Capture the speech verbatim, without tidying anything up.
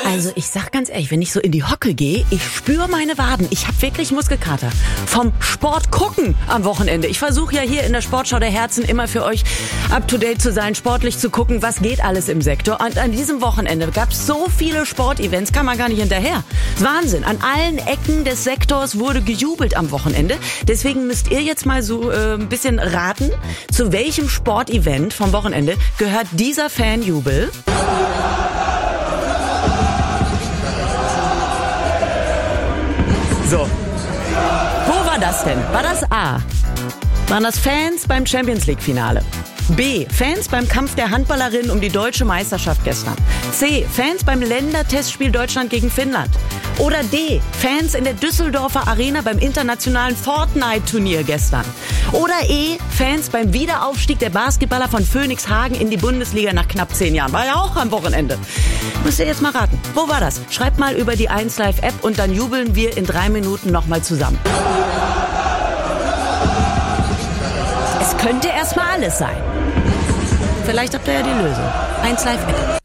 Also ich sag ganz ehrlich, wenn ich so in die Hocke gehe, ich spüre meine Waden. Ich habe wirklich Muskelkater. Vom Sport gucken am Wochenende. Ich versuche ja hier in der Sportschau der Herzen immer für euch up-to-date zu sein, sportlich zu gucken, was geht alles im Sektor. Und an diesem Wochenende gab es so viele Sportevents, kann man gar nicht hinterher. Das ist Wahnsinn. An allen Ecken des Sektors wurde gejubelt am Wochenende. Deswegen müsst ihr jetzt mal so äh, ein bisschen raten, zu welchem Sportevent vom Wochenende gehört dieser Fanjubel. So. Wo war das denn? War das A? Waren das Fans beim Champions League Finale? B. Fans beim Kampf der Handballerinnen um die deutsche Meisterschaft gestern? C. Fans beim Ländertestspiel Deutschland gegen Finnland? Oder D. Fans in der Düsseldorfer Arena beim internationalen Fortnite-Turnier gestern? Oder E. Fans beim Wiederaufstieg der Basketballer von Phoenix Hagen in die Bundesliga nach knapp zehn Jahren? War ja auch am Wochenende. Müsst ihr jetzt mal raten. Wo war das? Schreibt mal über die eins Live App und dann jubeln wir in drei Minuten nochmal zusammen. Es könnte erstmal alles sein. Vielleicht habt ihr ja die Lösung. eins Live App.